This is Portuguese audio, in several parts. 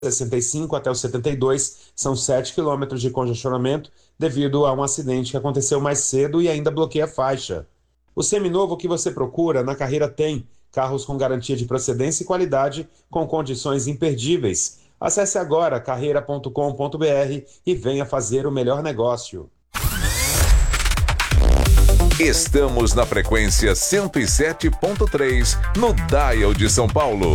65 até o 72, são 7 quilômetros de congestionamento devido a um acidente que aconteceu mais cedo e ainda bloqueia a faixa. O seminovo que você procura na Carreira tem carros com garantia de procedência e qualidade com condições imperdíveis. Acesse agora carreira.com.br e venha fazer o melhor negócio. Estamos na frequência 107.3 no Dial de São Paulo.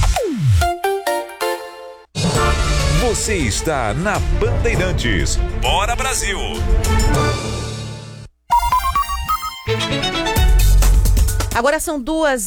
Você está na Bandeirantes. Bora Brasil! Agora são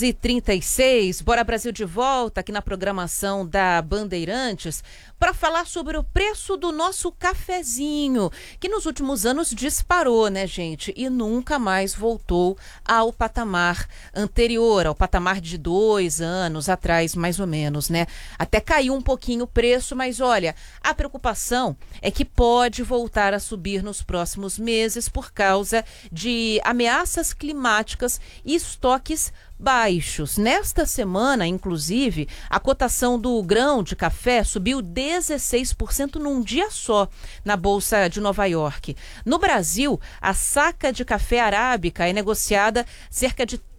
2h36, Bora Brasil de volta aqui na programação da Bandeirantes para falar sobre o preço do nosso cafezinho, que nos últimos anos disparou, né, gente? E nunca mais voltou ao patamar anterior, ao patamar de 2 anos atrás, mais ou menos, né? Até caiu um pouquinho o preço, mas olha, a preocupação é que pode voltar a subir nos próximos meses por causa de ameaças climáticas e estoques baixos. Nesta semana, inclusive, a cotação do grão de café subiu 16% num dia só na Bolsa de Nova York. No Brasil, a saca de café arábica é negociada cerca de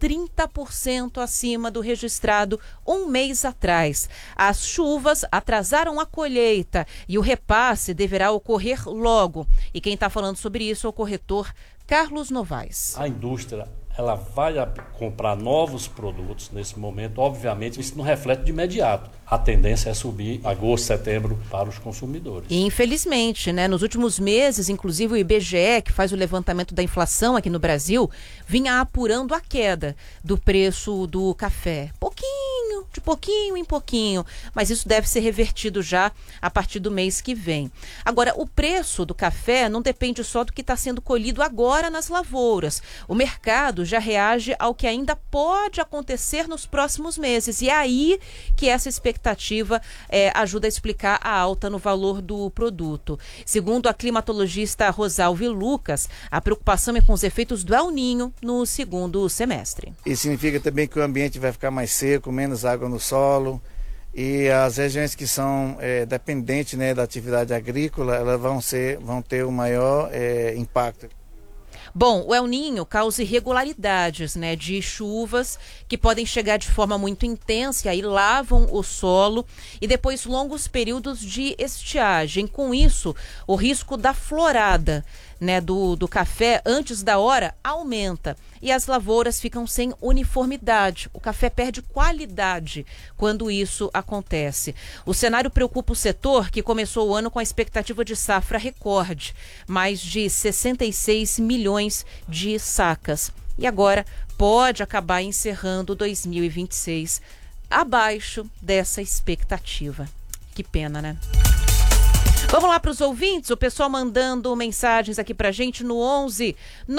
30% acima do registrado um mês atrás. As chuvas atrasaram a colheita e o repasse deverá ocorrer logo. E quem está falando sobre isso é o corretor Carlos Novaes. A indústria ela vai comprar novos produtos nesse momento. Obviamente, isso não reflete de imediato. A tendência é subir agosto, setembro para os consumidores. E infelizmente, né, nos últimos meses, inclusive o IBGE, que faz o levantamento da inflação aqui no Brasil, vinha apurando a queda do preço do café. De pouquinho em pouquinho, mas isso deve ser revertido já a partir do mês que vem. Agora, o preço do café não depende só do que está sendo colhido agora nas lavouras. O mercado já reage ao que ainda pode acontecer nos próximos meses. E é aí que essa expectativa ajuda a explicar a alta no valor do produto. Segundo a climatologista Rosalvi Lucas, a preocupação é com os efeitos do El Niño no segundo semestre. Isso significa também que o ambiente vai ficar mais seco, menos água no solo, e as regiões que são dependentes, né, da atividade agrícola, elas vão ter o maior impacto. Bom, o El Niño causa irregularidades, né, de chuvas que podem chegar de forma muito intensa e aí lavam o solo e depois longos períodos de estiagem. Com isso, o risco da florada, né, do café antes da hora aumenta e as lavouras ficam sem uniformidade. O café perde qualidade quando isso acontece. O cenário preocupa o setor, que começou o ano com a expectativa de safra recorde, mais de 66 milhões de sacas. E agora pode acabar encerrando 2026 abaixo dessa expectativa. Que pena, né? Vamos lá para os ouvintes, o pessoal mandando mensagens aqui pra gente no 11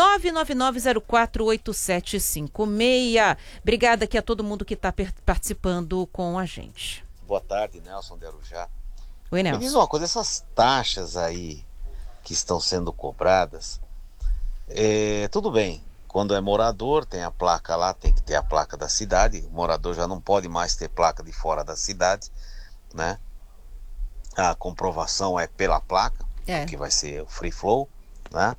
999048756. Obrigada aqui a todo mundo que está participando com a gente. Boa tarde, Nelson de Arujá. Oi, Nelson. Me diz uma coisa, essas taxas aí que estão sendo cobradas, tudo bem, quando é morador tem a placa lá, tem que ter a placa da cidade, o morador já não pode mais ter placa de fora da cidade, né? A comprovação é pela placa, que vai ser o free flow, né?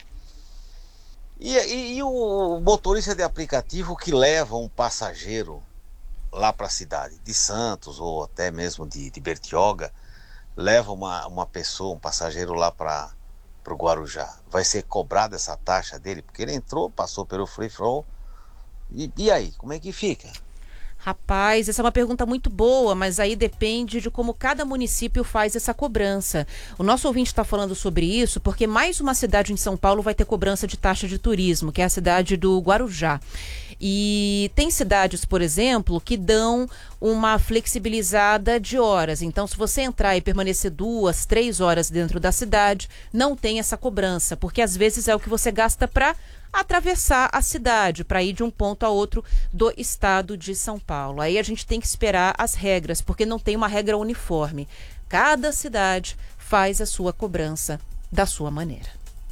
E o motorista de aplicativo que leva um passageiro lá para a cidade, de Santos ou até mesmo de Bertioga, leva uma pessoa, um passageiro lá para o Guarujá, vai ser cobrada essa taxa dele, porque ele entrou, passou pelo free flow, e aí, como é que fica? Rapaz, essa é uma pergunta muito boa, mas aí depende de como cada município faz essa cobrança. O nosso ouvinte está falando sobre isso porque mais uma cidade em São Paulo vai ter cobrança de taxa de turismo, que é a cidade do Guarujá. E tem cidades, por exemplo, que dão uma flexibilizada de horas. Então, se você entrar e permanecer 2, 3 horas dentro da cidade, não tem essa cobrança, porque às vezes é o que você gasta para atravessar a cidade, para ir de um ponto a outro do estado de São Paulo. Aí a gente tem que esperar as regras, porque não tem uma regra uniforme. Cada cidade faz a sua cobrança da sua maneira.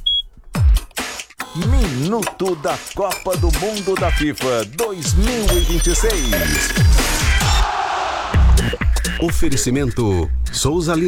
Minuto da Copa do Mundo da FIFA 2026. Oferecimento Souza